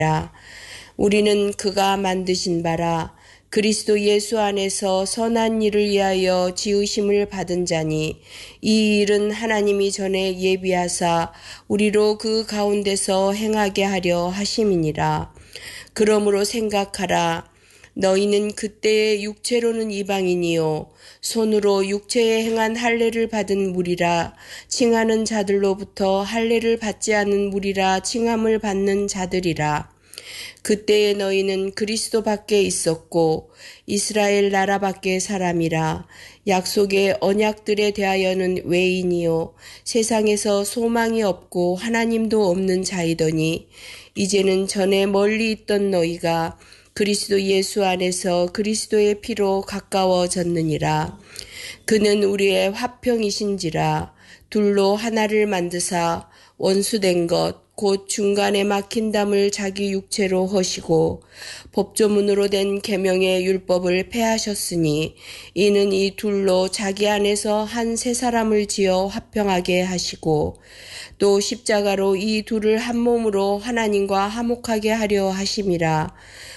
우리는 그가 만드신 바라 그리스도 예수 안에서 선한 일을 위하여 지으심을 받은 자니 이 일은 하나님이 전에 예비하사 우리로 그 가운데서 행하게 하려 하심이니라. 그러므로 생각하라. 너희는 그때의 육체로는 이방인이요 손으로 육체에 행한 할례를 받은 무리라 칭하는 자들로부터 할례를 받지 않은 무리라 칭함을 받는 자들이라. 그때에 너희는 그리스도 밖에 있었고 이스라엘 나라 밖의 사람이라. 약속의 언약들에 대하여는 외인이요 세상에서 소망이 없고 하나님도 없는 자이더니 이제는 전에 멀리 있던 너희가 그리스도 예수 안에서 그리스도의 피로 가까워졌느니라. 그는 우리의 화평이신지라. 둘로 하나를 만드사 원수된 것 곧 중간에 막힌 담을 자기 육체로 허시고 법조문으로 된 계명의 율법을 폐하셨으니 이는 이 둘로 자기 안에서 한 새 사람을 지어 화평하게 하시고 또 십자가로 이 둘을 한 몸으로 하나님과 화목하게 하려 하심이라.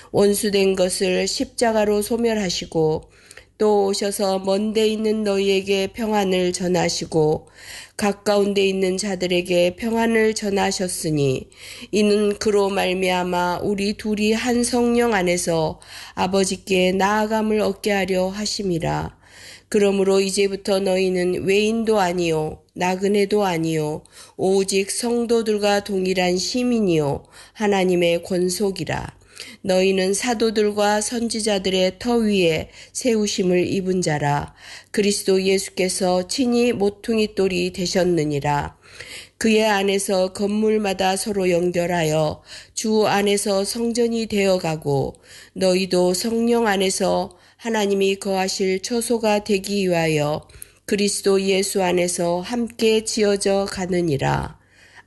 원수된 것을 십자가로 소멸하시고 또 오셔서 먼데 있는 너희에게 평안을 전하시고 가까운 데 있는 자들에게 평안을 전하셨으니 이는 그로 말미암아 우리 둘이 한 성령 안에서 아버지께 나아감을 얻게 하려 하심이라. 그러므로 이제부터 너희는 외인도 아니요 나그네도 아니요 오직 성도들과 동일한 시민이요 하나님의 권속이라. 너희는 사도들과 선지자들의 터 위에 세우심을 입은 자라. 그리스도 예수께서 친히 모퉁이 돌이 되셨느니라. 그의 안에서 건물마다 서로 연결하여 주 안에서 성전이 되어가고 너희도 성령 안에서 하나님이 거하실 처소가 되기 위하여 그리스도 예수 안에서 함께 지어져 가느니라.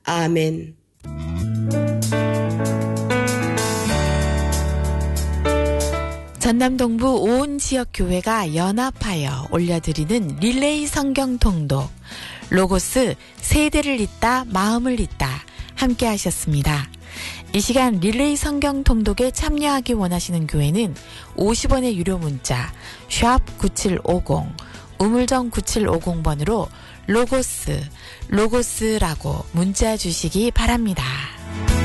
아멘. 전남 동부 온 지역 교회가 연합하여 올려드리는 릴레이 성경 통독 로고스 세대를 잇다 마음을 잇다 함께 하셨습니다. 이 시간 릴레이 성경 통독에 참여하기 원하시는 교회는 50원의 유료 문자 샵 9750 우물정 9750번으로 로고스라고 문자 주시기 바랍니다.